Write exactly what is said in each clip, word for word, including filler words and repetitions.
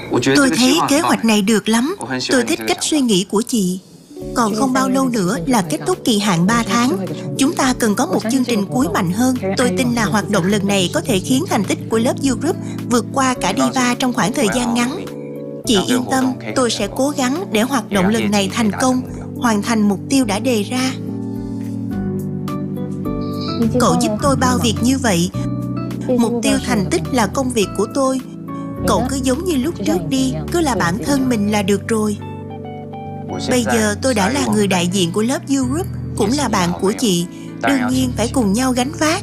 Tôi thấy kế hoạch này được lắm. Tôi thích cách suy nghĩ của chị. Còn không bao lâu nữa là kết thúc kỳ hạn ba tháng. Chúng ta cần có một chương trình cuối mạnh hơn. Tôi tin là hoạt động lần này có thể khiến thành tích của lớp U Group vượt qua cả Diva trong khoảng thời gian ngắn. Chị yên tâm, tôi sẽ cố gắng để hoạt động lần này thành công, hoàn thành mục tiêu đã đề ra. Cậu giúp tôi bao việc như vậy. Mục tiêu thành tích là công việc của tôi. Cậu cứ giống như lúc trước đi, cứ là bản thân mình là được rồi. Bây giờ tôi đã là người đại diện của lớp U Group, cũng là bạn của chị. Đương nhiên phải cùng nhau gánh vác.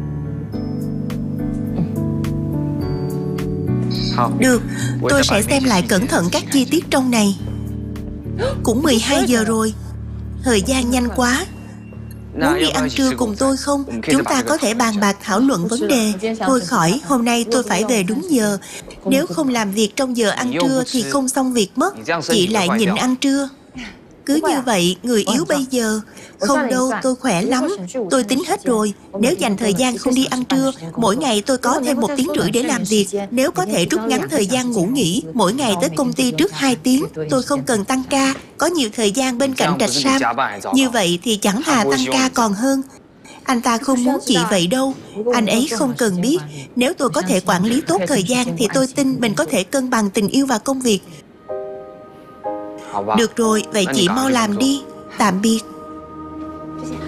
Được, tôi sẽ xem lại cẩn thận các chi tiết trong này. Cũng mười hai giờ rồi. Thời gian nhanh quá. Muốn đi ăn trưa cùng tôi không? Chúng ta có thể bàn bạc thảo luận vấn đề. Thôi khỏi, hôm nay tôi phải về đúng giờ. Nếu không làm việc trong giờ ăn trưa thì không xong việc mất. Chị lại nhịn ăn trưa. Cứ như vậy, người yếu bây giờ. Không đâu, tôi khỏe lắm. Tôi tính hết rồi. Nếu dành thời gian không đi ăn trưa, mỗi ngày tôi có thêm một tiếng rưỡi để làm việc. Nếu có thể rút ngắn thời gian ngủ nghỉ, mỗi ngày tới công ty trước hai tiếng, tôi không cần tăng ca, có nhiều thời gian bên cạnh Trạch Sam. Như vậy thì chẳng thà tăng ca còn hơn. Anh ta không muốn chị vậy đâu. Anh ấy không cần biết. Nếu tôi có thể quản lý tốt thời gian thì tôi tin mình có thể cân bằng tình yêu và công việc. Được rồi, vậy chị mau làm đi. Tạm biệt.